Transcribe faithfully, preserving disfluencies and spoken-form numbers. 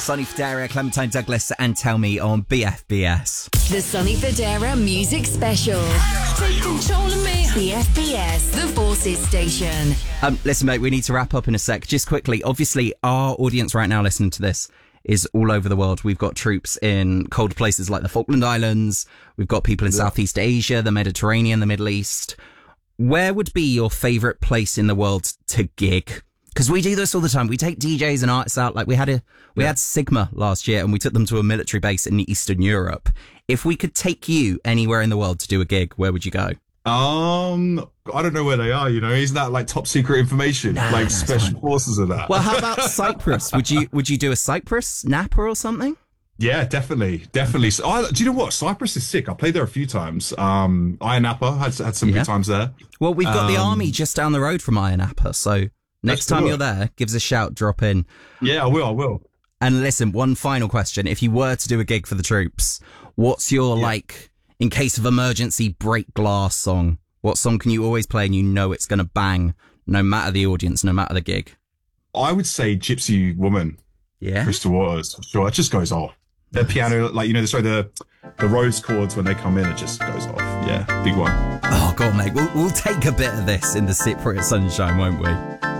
Sonny Fodera, Clementine Douglas, and Tell Me on B F B S. The Sonny Fodera Music Special. Take control of me. B F B S, the Forces Station. Um, listen, mate, we need to wrap up in a sec. Just quickly, obviously, our audience right now listening to this is all over the world. We've got troops in cold places like the Falkland Islands. We've got people in yeah. Southeast Asia, the Mediterranean, the Middle East. Where would be your favourite place in the world to gig? Because we do this all the time. We take D Js and artists out. Like we had a, we yeah. had Sigma last year and we took them to a military base in Eastern Europe. If we could take you anywhere in the world to do a gig, where would you go? Um, I don't know where they are, you know, isn't that like top secret information? Nah, like nah, special forces of that. Well, how about Cyprus? Would you, would you do a Cyprus, Napa or something? Yeah, definitely. Definitely. So, oh, do you know what? Cyprus is sick. I played there a few times. Um, Ayia Napa had, had some yeah. good times there. Well, we've got um, the army just down the road from Ayia Napa. So next time cool. you're there, give us a shout, drop in. Yeah, I will. I will. And listen, one final question. If you were to do a gig for the troops, what's your, yeah. like, in case of emergency, break glass song? What song can you always play and you know it's going to bang no matter the audience, no matter the gig? I would say Gypsy Woman. Yeah. Crystal Waters. Sure, it just goes off. The nice. Piano, like, you know, sorry, the the rose chords when they come in, it just goes off. Yeah, big one. Oh, God, mate. We'll, we'll take a bit of this in the Cypriot sunshine, won't we?